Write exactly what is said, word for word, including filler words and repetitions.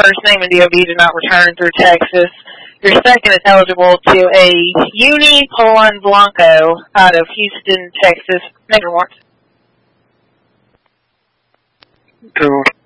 first, name and D O B do not return through Texas. Your second is eligible to a Uni Polon Blanco out of Houston, Texas. Name and warrant. Two.